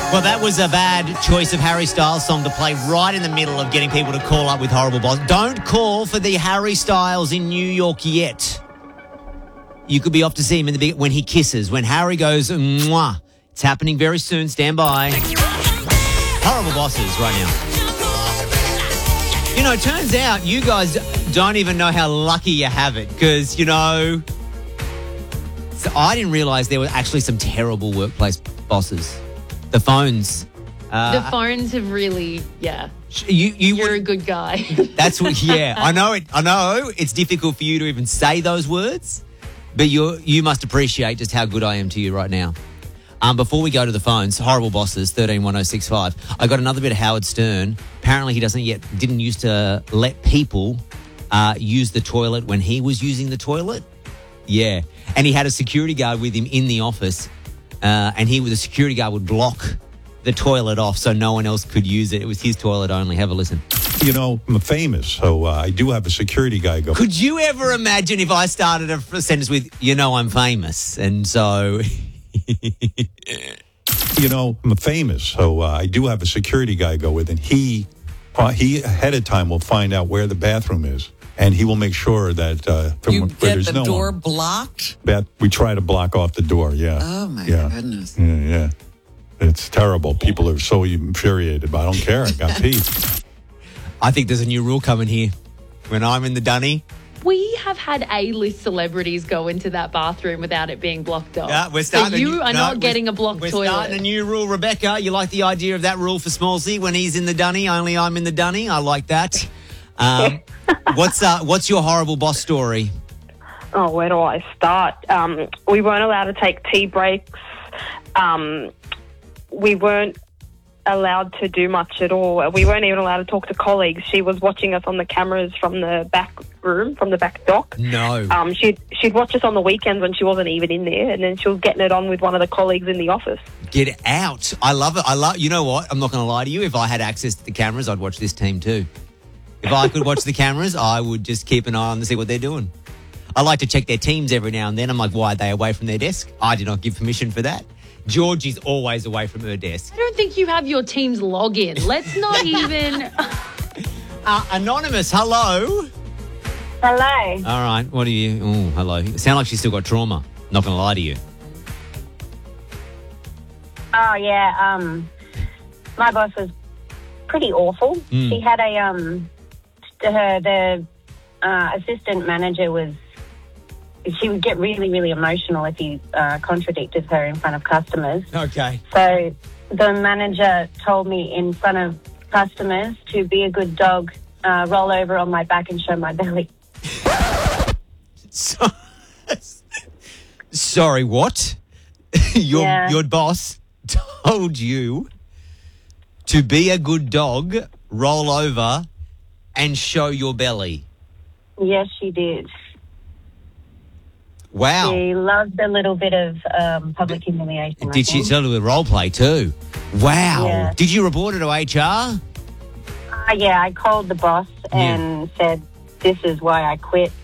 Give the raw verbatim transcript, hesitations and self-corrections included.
Well, that was a bad choice of Harry Styles song to play right in the middle of getting people to call up with horrible boss. Don't call for the Harry Styles in New York yet. You could be off to see him in the big when he kisses, when Harry goes, mwah. It's happening very soon. Stand by. Horrible bosses right now. You know, it turns out you guys don't even know how lucky you have it because, you know, so I didn't realise there were actually some terrible workplace bosses. The phones. Uh, the phones have really, yeah. You, you You're would, a good guy. That's what, yeah. I know it. I know it's difficult for you to even say those words, but you you must appreciate just how good I am to you right now. Um, before we go to the phones, horrible bosses, thirteen one oh six five. I got another bit of Howard Stern. Apparently, he doesn't yet didn't used to let people uh, use the toilet when he was using the toilet. Yeah, and he had a security guard with him in the office. Uh, and he, the security guard, would block the toilet off so no one else could use it. It was his toilet only. Have a listen. You know, I'm famous, so uh, I do have a security guy go. Could you ever imagine if I started a sentence with, you know, I'm famous, and so... You know, I'm famous, so uh, I do have a security guy go with, and he, uh, he ahead of time will find out where the bathroom is. And he will make sure that uh, from you where get there's the no door one. blocked? That we try to block off the door, yeah. Oh, my yeah. goodness. Yeah, yeah. It's terrible. People are so infuriated, but I don't care. I got peace. I think there's a new rule coming here. When I'm in the dunny... We have had A-list celebrities go into that bathroom without it being blocked off. Yeah, we're starting so you new, are no, not getting a blocked we're toilet. We're starting a new rule, Rebecca. You like the idea of that rule for Smallsy? When he's in the dunny, only I'm in the dunny. I like that. Um, what's uh, what's your horrible boss story? Oh, where do I start? Um, we weren't allowed to take tea breaks. Um, we weren't allowed to do much at all. We weren't even allowed to talk to colleagues. She was watching us on the cameras from the back room, from the back dock. No. Um, she'd, she'd watch us on the weekends when she wasn't even in there, and then she was getting it on with one of the colleagues in the office. Get out. I love it. I love. You know what? I'm not going to lie to you. If I had access to the cameras, I'd watch this team too. If I could watch the cameras, I would just keep an eye on to see what they're doing. I like to check their teams every now and then. I'm like, why are they away from their desk? I did not give permission for that. Georgie's always away from her desk. I don't think you have your team's login. Let's not even... uh, Anonymous, hello. Hello. All right, what are you... Oh, hello. You sound like she's still got trauma. Not going to lie to you. Oh, yeah. Um, my boss was pretty awful. Mm. She had a... um, her The uh, assistant manager was... She would get really, really emotional if you uh, contradicted her in front of customers. Okay. So the manager told me in front of customers to be a good dog, uh, roll over on my back and show my belly. So, sorry, what? your Yeah. your boss told you to be a good dog, roll over, and show your belly. Yes, she did. Wow. She loved a little bit of um, public humiliation. I Did she think. tell you with role play too? Wow. Yeah. Did you report it to H R? Uh, yeah, I called the boss and said, this is why I quit.